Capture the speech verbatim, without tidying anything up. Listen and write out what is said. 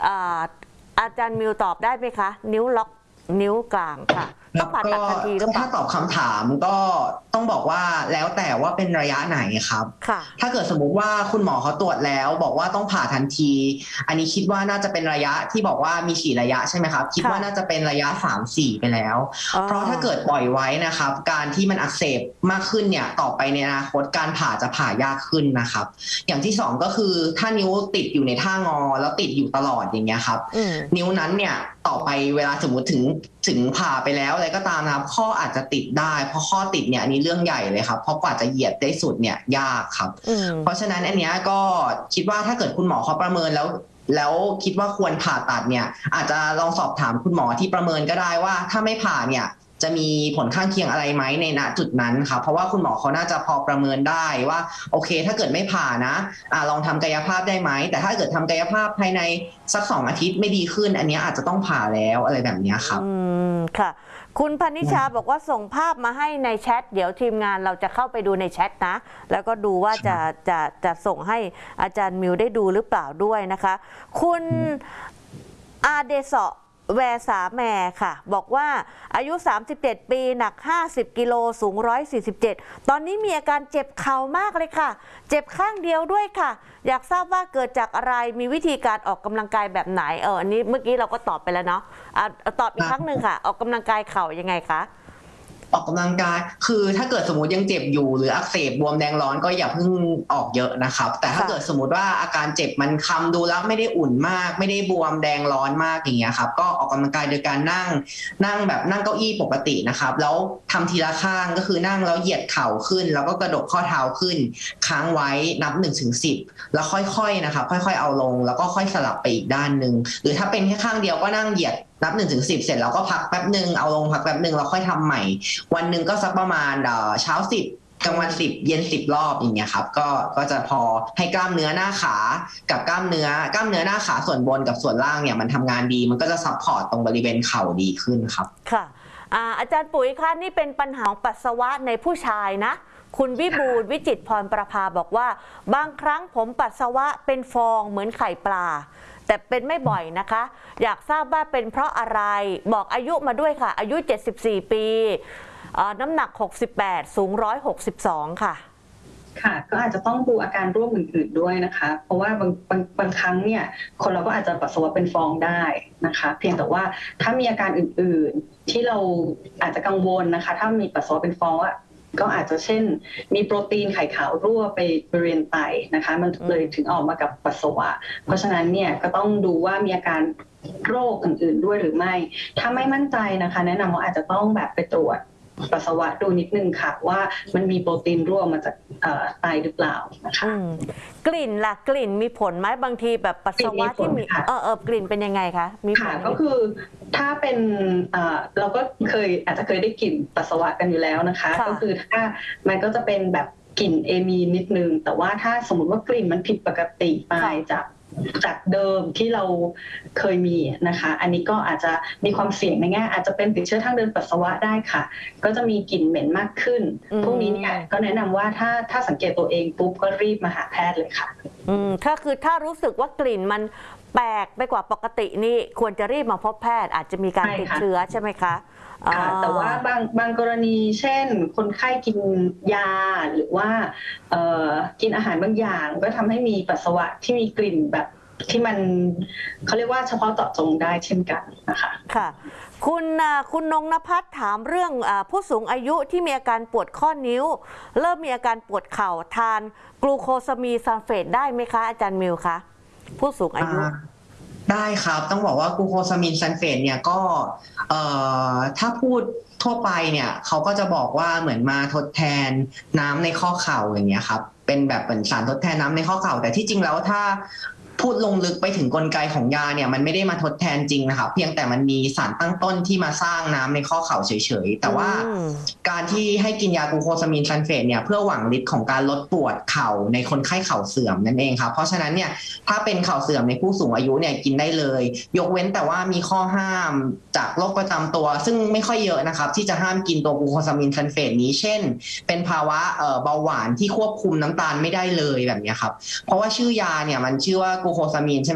อาอาจารย์มิวตอบได้ไหมคะนิ้วล็อกนิ้วกลางค่ะต้องผ่าตัดทันทีหรือเปล่าถ้าตอบคำถามก็ต้องบอกว่าแล้วแต่ว่าเป็นระยะไหนครับถ้าเกิดสมมุติว่าคุณหมอเขาตรวจแล้วบอกว่าต้องผ่าทันทีอันนี้คิดว่าน่าจะเป็นระยะที่บอกว่ามีสี่ระยะใช่ไหมครับคิดว่าน่าจะเป็นระยะสาม สี่ไปแล้วเพราะถ้าเกิดปล่อยไว้นะครับการที่มันอักเสบมากขึ้นเนี่ยต่อไปในอนาคตการผ่าจะผ่ายากขึ้นนะครับอย่างที่สองก็คือถ้านิ้วติดอยู่ในท่างอแล้วติดอยู่ตลอดอย่างเงี้ยครับนิ้วนั้นเนี่ยต่อไปเวลาสมมติถึงถึงผ่าไปแล้วอะไรก็ตามนะครับข้ออาจจะติดได้เพราะข้อติดเนี่ยอันนี้เรื่องใหญ่เลยครับเพราะกว่าจะเหยียดได้สุดเนี่ยยากครับเพราะฉะนั้นอันเนี้ยก็คิดว่าถ้าเกิดคุณหมอเขาประเมินแล้วแล้วคิดว่าควรผ่าตัดเนี่ยอาจจะลองสอบถามคุณหมอที่ประเมินก็ได้ว่าถ้าไม่ผ่าเนี่ยจะมีผลข้างเคียงอะไรไหมในณจุดนั้นครับเพราะว่าคุณหมอเขาน่าจะพอประเมินได้ว่าโอเคถ้าเกิดไม่ผ่านะอ่าลองทำกายภาพได้ไหมแต่ถ้าเกิดทำกายภาพภายในสักสองอาทิตย์ไม่ดีขึ้นอันนี้อาจจะต้องผ่าแล้วอะไรแบบนี้ครับอืมค่ะคุณพนิชาบอกว่าส่งภาพมาให้ในแชทเดี๋ยวทีมงานเราจะเข้าไปดูในแชทนะแล้วก็ดูว่าจะจะจะส่งให้อาจารย์มิวได้ดูหรือเปล่าด้วยนะคะคุณอาเดเซาะแวสาแมค่ะบอกว่าอายุสามสิบเจ็ดปีหนักห้าสิบกิโลสูงหนึ่งร้อยสี่สิบเจ็ดตอนนี้มีอาการเจ็บเข่ามากเลยค่ะเจ็บข้างเดียวด้วยค่ะอยากทราบว่าเกิดจากอะไรมีวิธีการออกกำลังกายแบบไหนเอออันนี้เมื่อกี้เราก็ตอบไปแล้วเนาะอ่ะตอบอีกครั้งหนึ่งค่ะออกกำลังกายเข่ายังไงคะออกกำลังกายคือถ้าเกิดสมมติยังเจ็บอยู่หรืออักเสบบวมแดงร้อนก็อย่าเพิ่งออกเยอะนะครับแต่ถ้าเกิดสมมติว่าอาการเจ็บมันคำดูแล้วไม่ได้อุ่นมากไม่ได้บวมแดงร้อนมากอย่างเงี้ยครับก็ออกกำลังกายโดยการนั่งนั่งแบบนั่งเก้าอี้ปกตินะครับแล้วทำทีละข้างก็คือนั่งแล้วเหยียดเข่าขึ้นแล้วก็กระดกข้อเท้าขึ้นค้างไว้นับหนึ่งถึงสิบแล้วค่อยๆนะครับค่อยๆเอาลงแล้วก็ค่อยสลับไปอีกด้านหนึ่งหรือถ้าเป็นแค่ข้างเดียวก็นั่งเหยียดนับหนึ่งถึงสิบเสร็จแล้วก็พักแป๊บหนึ่งเอาลงพักแป๊บหนึ่งแล้วค่อยทำใหม่วันหนึ่งก็สักประมาณเช้าสิบกลางวันสิบเย็นสิบรอบอย่างเงี้ยครับก็ก็จะพอให้กล้ามเนื้อหน้าขากับกล้ามเนื้อกล้ามเนื้อหน้าขาส่วนบนกับส่วนล่างเนี่ยมันทำงานดีมันก็จะซัพพอร์ตตรงบริเวณเข่าดีขึ้นครับค่ะอาจารย์ปุ๋ยคะนี่เป็นปัญหาปัสสาวะในผู้ชายนะคุณวิบูลย์วิจิตรพรประภาบอกว่าบางครั้งผมปัสสาวะเป็นฟองเหมือนไข่ปลาแต่เป็นไม่บ่อยนะคะอยากทราบว่าเป็นเพราะอะไรบอกอายุมาด้วยค่ะอายุเจ็ดสิบสี่ปีน้ำหนักหกสิบแปดสูงหนึ่งร้อยหกสิบสองค่ะค่ะก็อาจจะต้องดูอาการร่วมอื่นๆด้วยนะคะเพราะว่าบางบางบางครั้งเนี่ยคนเราก็อาจจะปัสสาวะเป็นฟองได้นะคะเพียงแต่ว่าถ้ามีอาการอื่นๆที่เราอาจจะกังวลนะคะถ้ามีปัสสาวะเป็นฟองอะก็อาจจะเช่นมีโปรตีนไข่ขาวรั่วไปบริเวณไตนะคะมันเลยถึงออกมากับปัสสาวะเพราะฉะนั้นเนี่ยก็ต้องดูว่ามีอาการโรคอื่นๆด้วยหรือไม่ถ้าไม่มั่นใจนะคะแนะนำว่าอาจจะต้องแบบไปตรวจปัสสาวะดูนิดนึงค่ะว่ามันมีโปรตีนรั่วมาจากไตหรือเปล่านะคะกลิ่นล่ะกลิ่นมีผลไหมบางทีแบบปัสสาวะที่มีเออเออกลิ่นเป็นยังไงคะมีผลก็คือถ้าเป็นเราก็เคยอาจจะเคยได้กลิ่นปัสสาวะกันอยู่แล้วนะคะก็คือถ้ามันก็จะเป็นแบบกลิ่นเอมีนิดนึงแต่ว่าถ้าสมมติว่ากลิ่นมันผิดปกติไปจากจากเดิมที่เราเคยมีนะคะอันนี้ก็อาจจะมีความเสี่ยงในแง่อาจจะเป็นติดเชื้อทางเดินปัสสาวะได้ค่ะก็จะมีกลิ่นเหม็นมากขึ้นพวกนี้เนี่ยก็แนะนำว่าถ้าถ้าสังเกตตัวเองปุ๊บก็รีบมาหาแพทย์เลยค่ะอืมถ้าคือถ้ารู้สึกว่ากลิ่นมันแปลกไปกว่าปกตินี่ควรจะรีบมาพบแพทย์อาจจะมีการติดเชื้อใช่ไหมคะค่ะแต่ว่าบางบางกรณีเช่นคนไข้กินยาหรือว่ากินอาหารบางอย่างก็ทำให้มีปัสสาวะที่มีกลิ่นแบบที่มันเขาเรียกว่าเฉพาะเจาะจงได้เช่นกันนะคะค่ะคุณคุณนงนภัสถามเรื่องผู้สูงอายุที่มีอาการปวดข้อนิ้วเริ่มมีอาการปวดเข่าทานกลูโคซามีนซัลเฟตได้ไหมคะอาจารย์มิวคะผู้สูงอายุได้ครับต้องบอกว่ากลูโคซามีนซัลเฟตเนี่ยก็ถ้าพูดทั่วไปเนี่ยเขาก็จะบอกว่าเหมือนมาทดแทนน้ำในข้อเข่าอย่างเงี้ยครับเป็นแบบเหมือนสารทดแทนน้ำในข้อเข่าแต่ที่จริงแล้วถ้าพูดลงลึกไปถึงกลไกของยาเนี่ยมันไม่ได้มาทดแทนจริงนะครับเพียงแต่มันมีสารตั้งต้นที่มาสร้างน้ำในข้อเข่าเฉยๆแต่ว่าการที่ให้กินยากลูโคซามีนซัลเฟตเนี่ยเพื่อหวังฤทธิ์ของการลดปวดเข่าในคนไข้เข่าเสื่อมนั่นเองครับเพราะฉะนั้นเนี่ยถ้าเป็นเข่าเสื่อมในผู้สูงอายุเนี่ยกินได้เลยยกเว้นแต่ว่ามีข้อห้ามจากโรคประจำตัวซึ่งไม่ค่อยเยอะนะครับที่จะห้ามกินตัวกลูโคซามีนซัลเฟตนี้เช่นเป็นภาวะเบาหวานที่ควบคุมน้ำตาลไม่ได้เลยแบบนี้ครับเพราะว่าชื่อยาเนี่ยมันชื่อว่ากลูโคซามีนใช่ไหม